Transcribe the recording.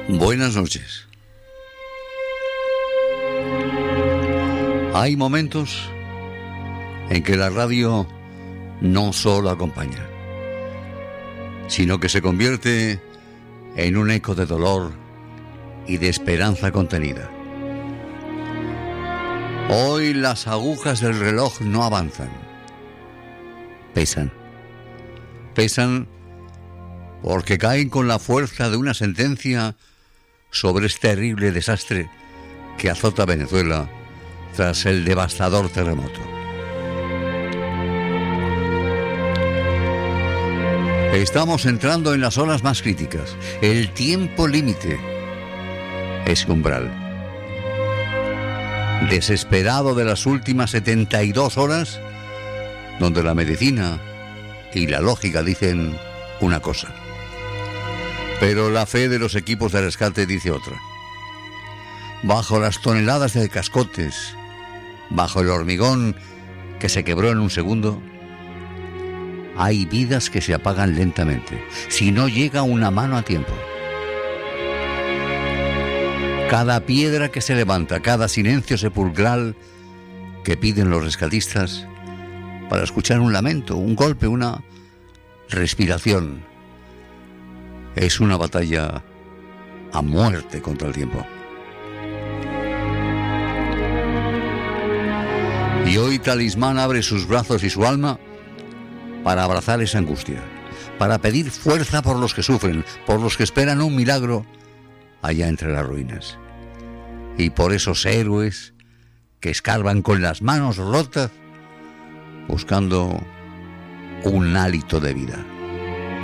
Buenas noches. Hay momentos en que la radio no solo acompaña, sino que se convierte en un eco de dolor y de esperanza contenida. Hoy las agujas del reloj no avanzan. Pesan porque caen con la fuerza de una sentencia sobre este terrible desastre que azota Venezuela tras el devastador terremoto. Estamos entrando en las horas más críticas. El tiempo límite es umbral. Desesperado de las últimas 72 horas, donde la medicina y la lógica dicen una cosa, pero la fe de los equipos de rescate dice otra. Bajo las toneladas de cascotes, bajo el hormigón que se quebró en un segundo, hay vidas que se apagan lentamente, si no llega una mano a tiempo. Cada piedra que se levanta, cada silencio sepulcral que piden los rescatistas para escuchar un lamento, un golpe, una respiración, es una batalla a muerte contra el tiempo. Y hoy Talismán abre sus brazos y su alma para abrazar esa angustia, para pedir fuerza por los que sufren, por los que esperan un milagro allá entre las ruinas, y por esos héroes que escarban con las manos rotas buscando un hálito de vida.